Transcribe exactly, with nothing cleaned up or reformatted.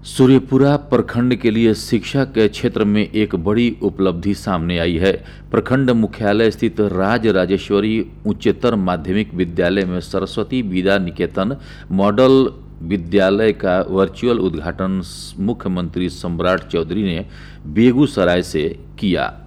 सूर्यपुरा प्रखंड के लिए शिक्षा के क्षेत्र में एक बड़ी उपलब्धि सामने आई है। प्रखंड मुख्यालय स्थित राज राजेश्वरी उच्चतर माध्यमिक विद्यालय में सरस्वती विद्या निकेतन मॉडल विद्यालय का वर्चुअल उद्घाटन मुख्यमंत्री सम्राट चौधरी ने बेगूसराय से किया।